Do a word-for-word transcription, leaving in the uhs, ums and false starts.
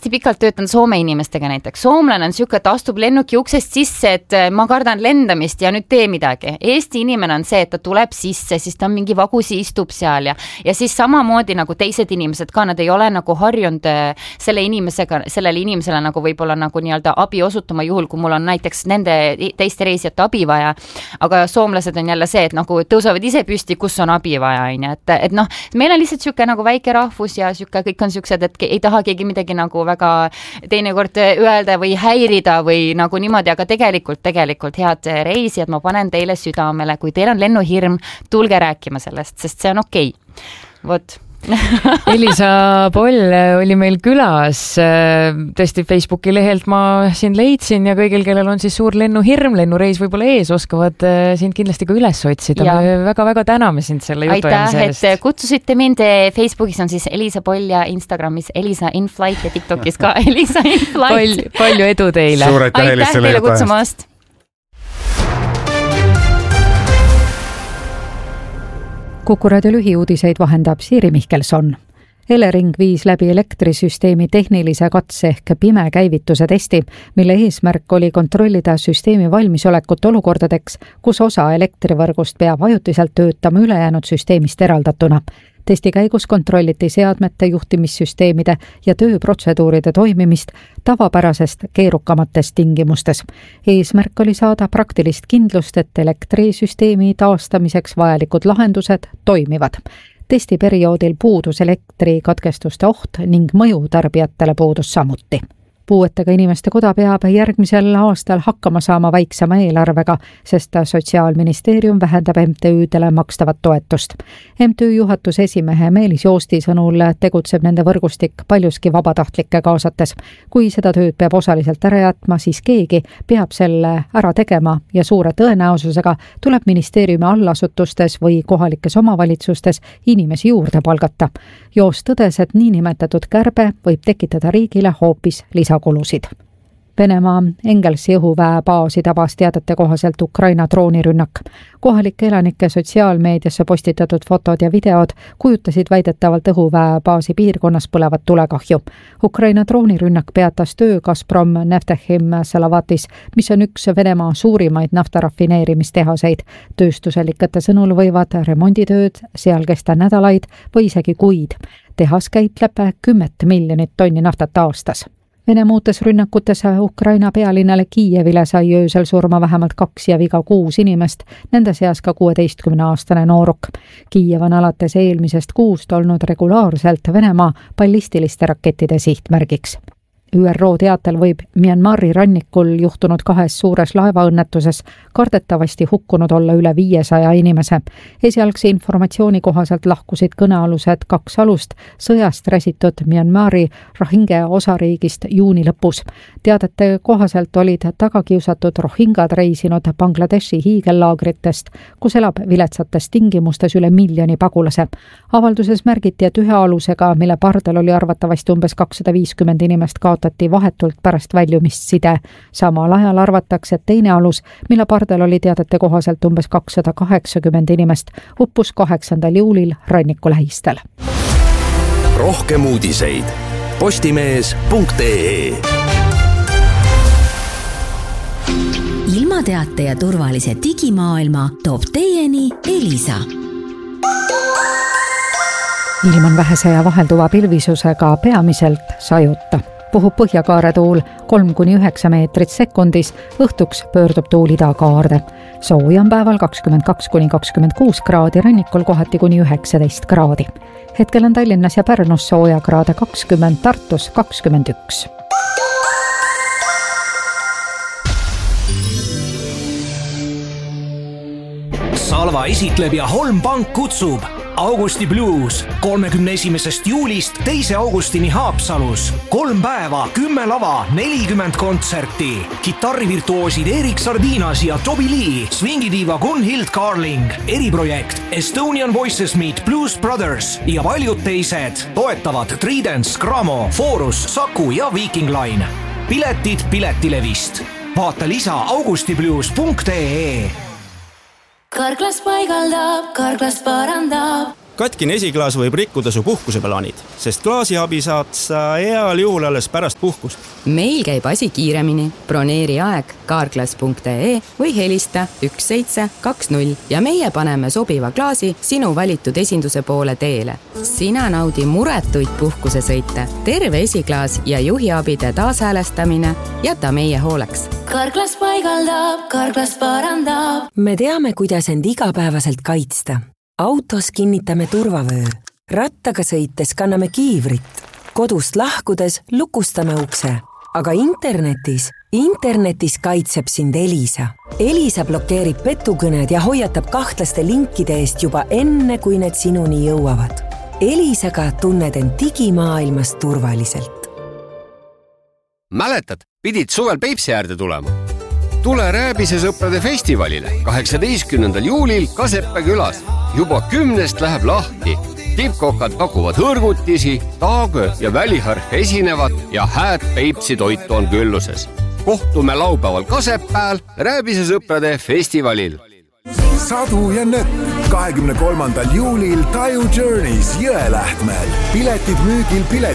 hästi pikalt töötan Soome inimestega näiteks. Soomlane on siuke, et astub lennuki uksest sisse, et ma kardan lendamist ja nüüd tee midagi. Eesti inimene on see, et ta tuleb sisse, siis ta mingi vagusi istub seal ja, ja siis samamoodi nagu teised inimesed ka, nad ei ole nagu harjunud selle inimesega, sellele inimesele nagu võib-olla nagu nii-öelda abi osutama juhul, kui mul on näiteks nende teiste reisijate abi vaja. Aga soomlased on jälle see, et nagu tõusevad ise püsti, kus on abi vaja. Et, et noh, meil on lihtsalt siuke nagu väike rahvus ja siuke, kõik on siuksed, et ei taha keegi midagi nagu väga teinekord öelda või häirida või nagu niimoodi, aga tegelikult, tegelikult head reisijad, ma panen teile südamele, kui teil on lennuhirm, tulge rääkima sellest, sest see on okei. Vot. Elisa Poll oli meil külas, tõesti Facebooki lehelt ma sind leidsin ja kõigil, kellel on siis suur lennuhirm, lennureis võib-olla ees, oskavad sind kindlasti ka üles otsida. Me väga-väga täname sind selle jutu ja sellest. Aitäh, et kutsusite mind. Facebookis on siis Elisa Poll ja Instagramis Elisa in Flight ja TikTokis ka Elisa in Flight. Palju, palju edu teile. Suur aitäh, aitäh teile kutsumast. Kuku raadio lühiuudiseid vahendab Siiri Mihkelson. Elering viis läbi elektrisüsteemi tehnilise katse ehk pime käivituse testi, mille eesmärk oli kontrollida süsteemi valmisolekut olukordadeks, kus osa elektrivõrgust peab ajutiselt töötama ülejäänud süsteemist eraldatuna. Testi käigus kontrolliti seadmete, juhtimissüsteemide ja tööprotseduuride toimimist tavapärasest keerukamates tingimustes. Eesmärk oli saada praktilist kindlust, et elektrisüsteemi taastamiseks vajalikud lahendused toimivad. Testiperioodil puudus elektrikatkestuste oht ning mõju tarbijatele puudus samuti. Puuetega inimeste koda peab järgmisel aastal hakkama saama väiksema eelarvega, sest Sotsiaalministeerium vähendab M T Ü-dele makstavat toetust. M T Ü juhatuse esimehe Meelis Joosti sõnul tegutseb nende võrgustik paljuski vabatahtlikke kaasates. Kui seda tööd peab osaliselt ära jätma, siis keegi peab selle ära tegema ja suure tõenäosusega tuleb ministeeriumi allasutustes või kohalikes omavalitsustes inimesi juurde palgata. Joost tõdes, et niinimetatud kärbe võib tekitada riigile hoopis lisa kulusid. Venemaa Engelsi õhuväe baasi tabas teadete kohaselt Ukraina droonirünnak. Kohalike elanike sotsiaalmeediasse postitatud fotod ja videod kujutasid väidetavalt õhuväe baasi piirkonnas põlevat tulekahju. Ukraina droonirünnak peatas töö Gazprom Neftechim Salavatis, mis on üks Venemaa suurimaid naftarafineerimistehaseid. Tööstuselikate sõnul võivad remonditööd seal kesta nädalaid või isegi kuid. Tehas käitleb kümmet miljonit tonni naftat aastas. Vene muutes rünnakutes Ukraina pealinnale Kiievile sai öösel surma vähemalt kaks ja viga kuus inimest, nende seas ka kuueteistkümne aastane nooruk. Kiiev on alates eelmisest kuust olnud regulaarselt Venemaa ballistiliste rakettide sihtmärgiks. Ü R O teatel võib Myanmari rannikul juhtunud kahes suures laevaõnnetuses kardetavasti hukkunud olla üle viiesaja inimese. Esialgse informatsiooni kohaselt lahkusid kõnealused kaks alust sõjast räsitud Myanmari Rohingya osariigist juuni lõpus. Teadete kohaselt olid tagakiusatud rohingad reisinud Bangladeshi hiigellaagritest, kus elab viletsates tingimustes üle miljoni pagulase. Avalduses märgiti, et ühe alusega, mille pardal oli arvatavasti umbes kakssada viiskümmend inimest kaotati vahetult pärast väljumist side. Samal ajal arvatakse, et teine alus, mille pardal oli teadete kohaselt umbes kakssada kaheksakümmend inimest, uppus kaheksandal juulil ranniku lähistel. Rohkem uudiseid postimees punkt ee. Ilmateate ja turvalise digimaailma toob teieni Elisa. Ilm on vähese ja vahelduva pilvisusega peamiselt sajuta. Puhub põhjakaare tuul kolm kuni üheksa meetrit sekundis, õhtuks pöördub tuul idakaarde. Sooja on päeval kakskümmend kaks kuni kakskümmend kuus kraadi, rannikul kohati kuni üheksateist kraadi. Hetkel on Tallinnas ja Pärnus sooja kraade kakskümmend, Tartus kakskümmend üks. Salva esitleb ja Holm Pank kutsub Augusti Blues kolmekümne esimesest juulist teise augustini Haapsalus. Kolm päeva, kümme lava, nelikümmend kontserti. Kitarrivirtuoosid Erik Sardinas ja Toby Lee, swingidiiva Gunhild Carling, eriprojekt Estonian Voices Meet Blues Brothers ja paljud teised toetavad Tridents, Gramo, Forus, Saku ja Viking Line. Piletid Piletilevist. Vaata lisa augustiblues punkt ee. Karklas paigaldab, karklas parandab, Katkine esiklaas võib rikkuda su puhkuseplaanid, sest klaasiabi saad sa heal juhul alles pärast puhkust. Meil käib asi kiiremini. Broneeri aeg carglass punkt ee või helista üks seitse kaks null ja meie paneme sobiva klaasi sinu valitud esinduse poole teele. Sina naudi muretuid puhkusesõite, terve esiklaas ja juhiabide taashäälestamine jäta meie hooleks. Carglass paigaldab, Carglass parandab. Me teame, kuidas end igapäevaselt kaitsta. Autos kinnitame turvavöö, rattaga sõites kanname kiivrit, kodust lahkudes lukustame ukse, aga internetis, internetis kaitseb sind Elisa. Elisa blokeerib petukõned ja hoiatab kahtlaste linkide eest juba enne, kui need sinuni jõuavad. Elisaga tunned end digimaailmas turvaliselt. Mäletad, pidid suvel Peipsi äärde tulema? Tule Rääbise sõprade festivalile kaheksateistkümnendal juulil Kaseppe külas. Juba kümnest läheb lahti. Tippkokad pakuvad hõrgutisi, taagö ja väliharf esinevad ja hääd Peipsi toitu on külluses. Kohtume laupäeval Kasepääl Rääbise sõprade festivalil. Sadu ja nöpp kahekümne kolmandal juulil Taju Journeys Jõelähtmäel. Piletid müügil pilet